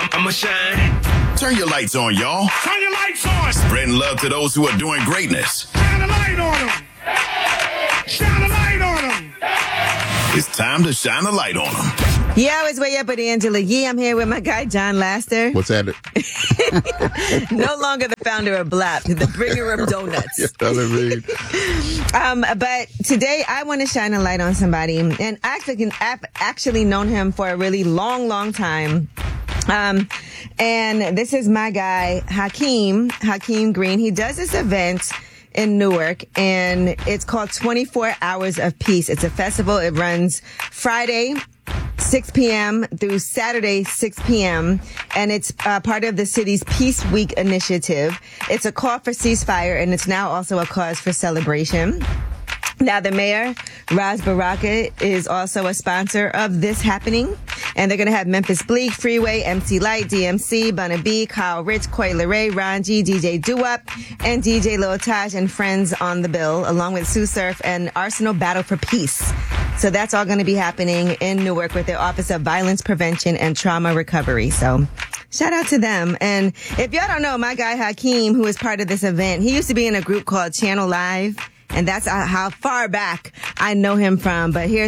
I'ma shine. Turn your lights on, y'all. Turn your lights on. Spreading love to those who are doing greatness. Shine a light on them. Shine a light on them. It's time to shine a light on them. Yeah, it's Way Up with Angela Yee. I'm here with my guy, John Laster. What's that? No longer the founder of BLAP, the bringer of donuts. You know what I mean? But today I want to shine a light on somebody. And I've actually known him for a really long time. And this is my guy, Hakeem Green. He does this event in Newark, and it's called 24 Hours of Peace. It's a festival. It runs Friday, 6 p.m. through Saturday, 6 p.m. And it's part of the city's Peace Week initiative. It's a call for ceasefire, and it's now also a cause for celebration. Now, the mayor, Ras Baraka, is also a sponsor of this happening. And they're going to have Memphis Bleak, Freeway, MC Light, DMC, Bunna B, Kyle Rich, Coi Leray, Ron G, DJ Doo-Wop, and DJ Lil Taj and friends on the bill, along with Sue Surf and Arsenal Battle for Peace. So that's all going to be happening in Newark with their Office of Violence Prevention and Trauma Recovery. So shout out to them. And if y'all don't know, my guy Hakeem, who is part of this event, he used to be in a group called Channel Live. And that's how far back I know him from. But here's